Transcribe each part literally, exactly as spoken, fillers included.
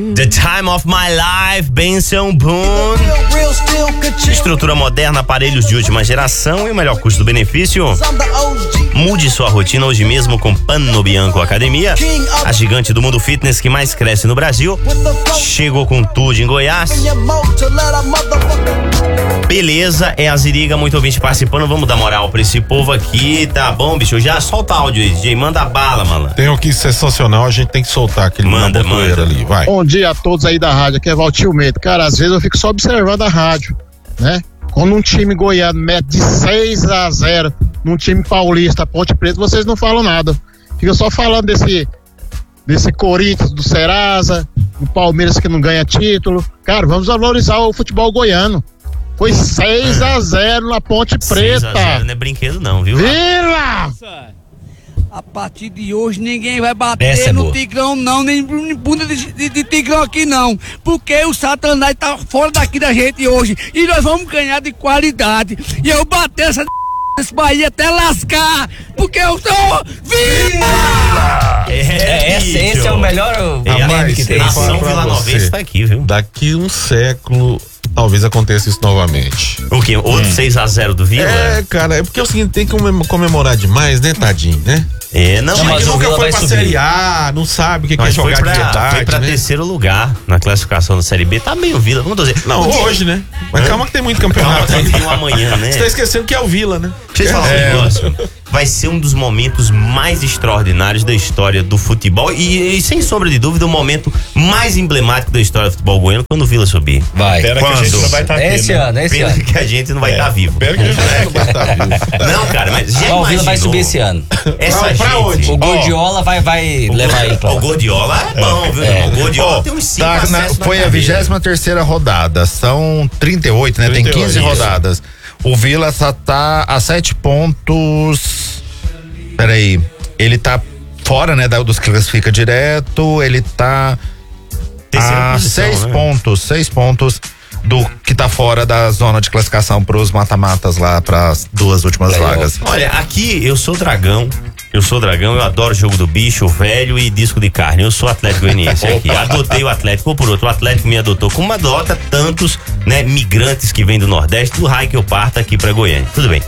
The Time of My Life, Benson Boone. Estrutura moderna, aparelhos de última geração e o melhor custo-benefício. Mude sua rotina hoje mesmo com Pano Bianco Academia, a gigante do mundo fitness que mais cresce no Brasil. Chegou com tudo em Goiás. Beleza, é a Ziriga, muito ouvinte participando. Vamos dar moral pra esse povo aqui, tá bom, bicho? Já solta áudio aí, D J, manda bala, malandro. Tem o que sensacional, a gente tem que soltar aquele manda, manda. ali, vai. Bom dia a todos aí da rádio, aqui é Valtinho Medo. Cara, às vezes eu fico só observando a rádio, né? Quando um time goiano mete de seis a zero num time paulista, Ponte Preta, vocês não falam nada. Fica só falando desse, desse Corinthians, do Serasa, do Palmeiras que não ganha título. Cara, vamos valorizar o futebol goiano. Foi seis a zero na Ponte Preta. seis a zero não é brinquedo não, viu? Vila! A partir de hoje ninguém vai bater Essa no é Tigrão não, nem bunda de, de, de Tigrão aqui não, porque o Satanás tá fora daqui da gente hoje e nós vamos ganhar de qualidade e eu bater essa esse Bahia até lascar, porque eu sou Vila! É, é, esse, esse é o melhor é, meme que tem. Nação Vila Nova tá aqui, viu? Daqui um século talvez aconteça isso novamente. O quê? Outro hum. seis a zero do Vila? É, cara, é porque é o seguinte, tem que comemorar demais, né, tadinho, né? É, não, não mas nunca foi pra subir. Série A, não sabe o que, que é jogar pra, de verdade. Foi pra né? terceiro lugar na classificação da Série B, tá meio Vila, vamos dizer. Não, hoje, né? Mas calma que tem muito campeonato. Calma, tem um amanhã, né? Você tá esquecendo que é o Vila, né? Deixa eu falar é. um negócio. Vai ser um dos momentos mais extraordinários da história do futebol e, e sem sombra de dúvida, o momento mais emblemático da história do futebol goiano quando o Vila subir. Vai. Pena quando? que a gente não vai estar tá vivo. Esse ano, esse Pena ano. que a gente não vai estar é. tá vivo. Pena que a gente não vai estar vivo. Não, cara, mas já não, o Vila vai subir esse ano. Essa pra, gente, pra onde? O Gordiola vai, vai o levar aí pra O Gordiola é bom, viu? É. O Gordiola oh, tem uns cinco tá, na, Foi a vigésima terceira rodada, são trinta e oito, né? trinta e oito, tem quinze isso. rodadas. O Vila só tá a sete pontos. Peraí, ele tá fora, né, dos que classifica direto, ele tá a posição, seis né? pontos, seis pontos do que tá fora da zona de classificação pros mata-matas lá, pras duas últimas Legal. vagas. Olha, aqui eu sou dragão, eu sou dragão, eu adoro jogo do bicho, velho e disco de carne, eu sou Atlético Goianiense aqui, adotei o Atlético, ou por outro, o Atlético me adotou, como adota tantos, né, migrantes que vêm do Nordeste, do raio que eu parto aqui pra Goiânia, tudo bem.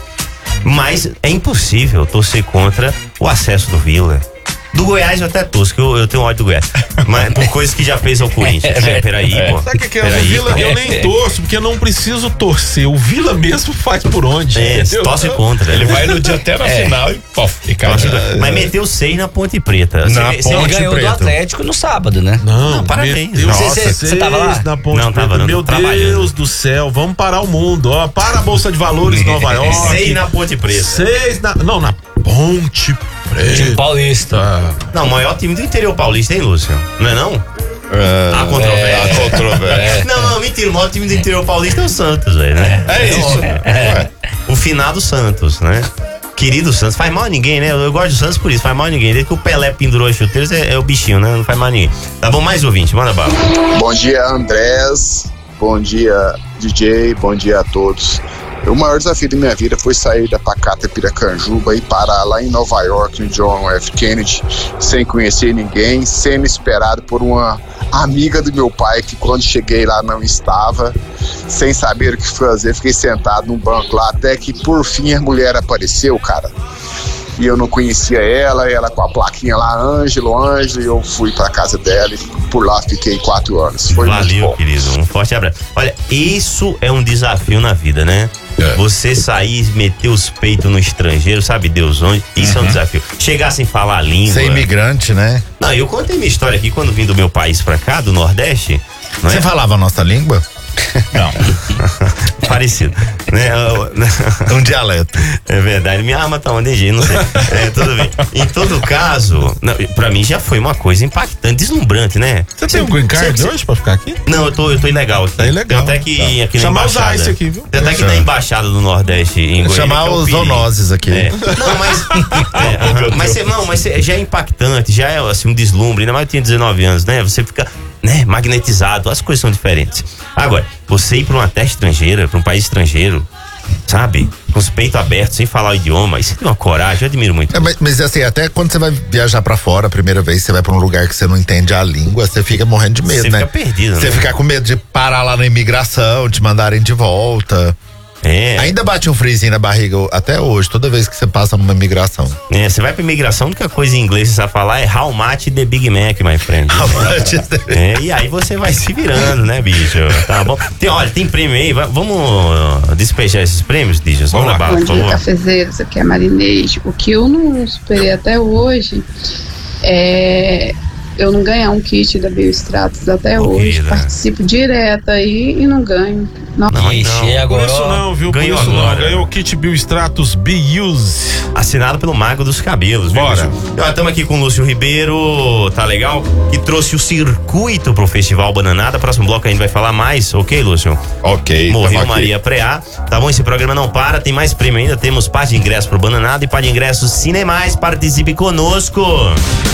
Mas é impossível torcer contra o acesso do Vila. Do Goiás eu até torço, que eu, eu tenho ódio do Goiás. Mas por coisas que já fez ao Corinthians. É, peraí, é. pô. Sabe o que é? O Vila eu nem torço, porque eu não preciso torcer. O Vila mesmo faz por onde. É, entendeu? Torce contra. Ele vai no dia até na é. final e pof, e cai. É. Mas meteu seis na Ponte Preta. Na cê, Ponte ele ganhou Preta. do Atlético no sábado, né? Não, não parabéns. Você tava lá? Na Ponte não, Preta. tava não, Meu Deus do céu, vamos parar o mundo. Ó, para a Bolsa de Valores Nova York. Seis na Ponte Preta. Seis na... Não, na Ponte Preta. Time paulista. Não, o maior time do interior paulista, hein, Lúcio? Não é não? É, a controvérsia. É, a controvérsia. Não, não, mentira. O maior time do interior paulista é o Santos, velho, né? É, é isso. É, é. O finado Santos, né? Querido Santos. Faz mal a ninguém, né? Eu gosto do Santos por isso. Faz mal a ninguém. Desde que o Pelé pendurou as chuteiras, é, é o bichinho, né? Não faz mal a ninguém. Tá bom? Mais ouvinte. Manda bala. Bom dia, Andrés. Bom dia, D J. Bom dia a todos. O maior desafio da minha vida foi sair da pacata Piracanjuba e parar lá em Nova York, no John F. Kennedy, sem conhecer ninguém, sendo esperado por uma amiga do meu pai, que quando cheguei lá não estava, sem saber o que fazer, fiquei sentado num banco lá, até que por fim a mulher apareceu, cara. E eu não conhecia ela, ela com a plaquinha lá, Ângelo, Ângelo, e eu fui pra casa dela e por lá fiquei quatro anos. Foi Valeu, muito bom. Querido, um forte abraço. Olha, isso é um desafio na vida, né? É. Você sair e meter os peitos no estrangeiro, sabe Deus onde, isso uhum. é um desafio. Chegar sem falar a língua. Ser imigrante, né? Não, eu contei minha história aqui quando vim do meu país pra cá, do Nordeste. Não Você é? falava a nossa língua? Não. Parecido, né? Um dialeto. É verdade. Minha arma tá onde, gente? Não sei. É, tudo bem. Em todo caso, não, pra mim já foi uma coisa impactante, deslumbrante, né? Você tem um green card você, hoje pra ficar aqui? Não, eu tô, eu tô ilegal aqui. Tá ilegal. Tem até que ir aqui na chamar embaixada. Chamar os ICE aqui, viu? Tem até que ir na embaixada do Nordeste em Goiânia. Chamar os zoonoses aqui. É. Não, mas. é, mas cê, não, mas cê, já é impactante, já é assim um deslumbre, ainda mais eu tinha dezenove anos, né? Você fica, né, magnetizado, as coisas são diferentes. Agora, você ir pra uma terra estrangeira, pra um país estrangeiro, sabe? Com os peitos abertos, sem falar o idioma. Isso é uma coragem, eu admiro muito. É, mas, mas assim, até quando você vai viajar pra fora a primeira vez, você vai pra um lugar que você não entende a língua, você fica morrendo de medo, você né? Você fica perdido, Você né? fica com medo de parar lá na imigração, te mandarem de volta. É. Ainda bate um friozinho na barriga até hoje, toda vez que você passa numa imigração. É, você vai pra imigração, a única coisa em inglês que você sabe falar é how much the Big Mac, my friend. How much the... É, e aí você vai se virando, né, bicho? Tá bom. Tem, olha, tem prêmio aí, vai, vamos despejar esses prêmios, Dígios? Vamos lá, Bom por dia, favor. cafezeiros, aqui é a Marinês. O que eu não superei até hoje é eu não ganhar um kit da Biostratos até Ô, hoje. querida. Participo direto aí e não ganho. Não. Não, Ixi, não. Por agora. isso não, viu? Ganhou Por isso agora. não. Ganhou o kit Biostratos Be-Use. Assinado pelo Mago dos Cabelos, viu, Bora. Estamos aqui com o Lúcio Ribeiro, tá legal? Que trouxe o circuito pro Festival Bananada. Próximo bloco a gente vai falar mais, ok, Lúcio? Ok. Morreu tamo aqui. Maria Preá. Tá bom? Esse programa não para, tem mais prêmio ainda. Temos par de ingressos pro Bananada e par de ingressos Cinemais. Participe conosco.